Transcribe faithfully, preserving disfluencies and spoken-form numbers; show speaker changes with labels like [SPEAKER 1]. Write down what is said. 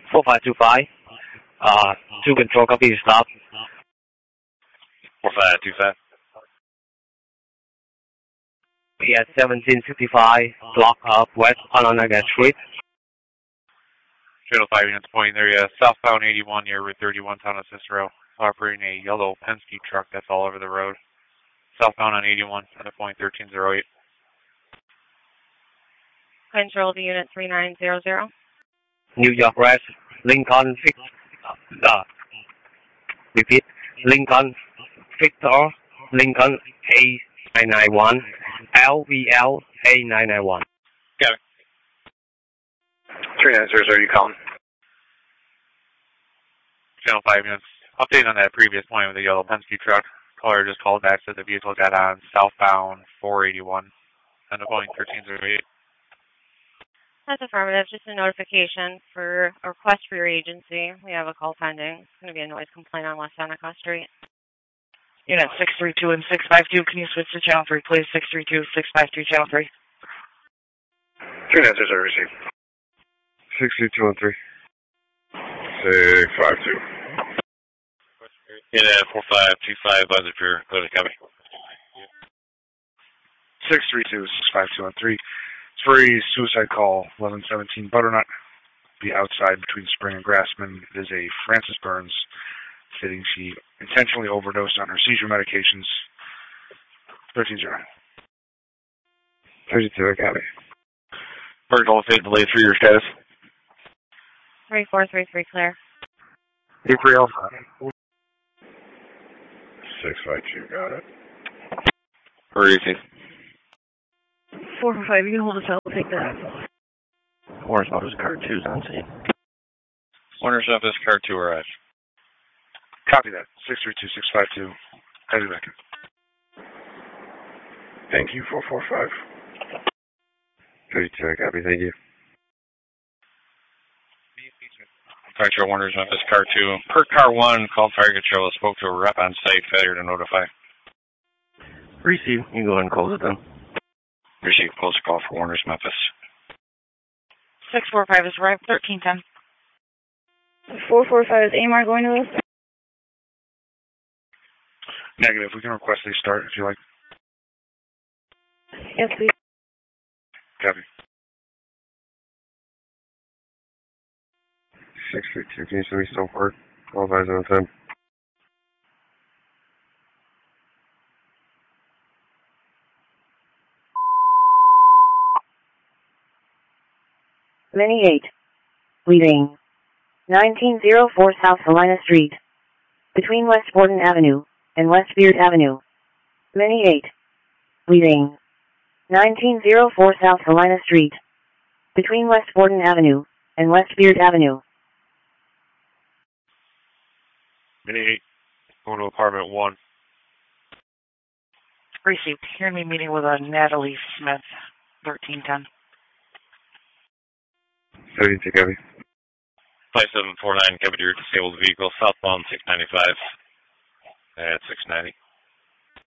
[SPEAKER 1] four five two five. Uh, two control copy, stop.
[SPEAKER 2] four five two five.
[SPEAKER 1] We at seventeen fifty-five, block up West Onondaga Street.
[SPEAKER 2] Channel five units point area, southbound eighty-one near Route thirty-one, town of Cicero, operating a yellow Penske truck that's all over the road. Southbound on eighty-one, at a point thirteen oh eight.
[SPEAKER 3] Control to unit three nine zero zero.
[SPEAKER 1] New York West, Lincoln Victor. Uh, repeat, Lincoln Victor, Lincoln A nine nine one, L V L A nine nine one.
[SPEAKER 2] Got it.
[SPEAKER 4] three nine zero zero, you calling?
[SPEAKER 2] Channel five units. Update on that previous point with the yellow Penske truck. Caller just called back, said the vehicle got on southbound four eighty-one, and a point thirteen oh eight.
[SPEAKER 3] That's affirmative. Just a notification for a request for your agency. We have a call pending. It's going to be a noise complaint on West Seneca Street.
[SPEAKER 5] Unit six three two and six five two, can you switch to channel three, please? six three two, six five two, channel three.
[SPEAKER 4] three nine zero zero, receive.
[SPEAKER 6] six three two one three. six five two.
[SPEAKER 2] Unit four five two five, advisor for clear to copy.
[SPEAKER 6] six three two, six five two one three. It's for a suicide call, eleven seventeen Butternut. Be outside between Spring and Grassman. It is a Frances Burns, stating she intentionally overdosed on her seizure medications. thirteen zero. thirty-two, I got it.
[SPEAKER 2] Vertical fate delayed for your status.
[SPEAKER 3] three four three three, clear.
[SPEAKER 6] three three oh five. six five two, got it.
[SPEAKER 2] Where are you, Steve?
[SPEAKER 5] four four five, you can hold us out, we'll take that.
[SPEAKER 1] Warner's Office Car two's on scene.
[SPEAKER 2] Warner's Office Car two arrived.
[SPEAKER 6] Copy that. six three two, six five two. Heavy back. Thank you, four four five. thirty-two, I copy, thank you.
[SPEAKER 2] Fire Warner's Office Car two. Per Car one, called Fire Control, spoke to a rep on site, failure to notify.
[SPEAKER 1] Receive. You can go ahead and close it then.
[SPEAKER 2] Receive, close call for Warner's Memphis.
[SPEAKER 5] six four five is arrived, thirteen ten.
[SPEAKER 3] four four five is A M R going to this?
[SPEAKER 6] Negative. We can request they start if you like.
[SPEAKER 3] Yes, please.
[SPEAKER 6] Copy.
[SPEAKER 7] six three two, can you see me still work? All advisor on time.
[SPEAKER 8] Mini eight. Leaving. nineteen oh four South Salina Street. Between West Borden Avenue and West Beard Avenue. Mini eight. Leaving. nineteen oh four South Salina Street. Between West Borden Avenue and West Beard Avenue.
[SPEAKER 2] Mini eight, going to apartment one.
[SPEAKER 5] Received. Hearing me meeting with a Natalie Smith, thirteen ten.
[SPEAKER 7] thirty-two, copy.
[SPEAKER 2] five seven four nine, Cavalier disabled vehicle, southbound six ninety-five at six ninety.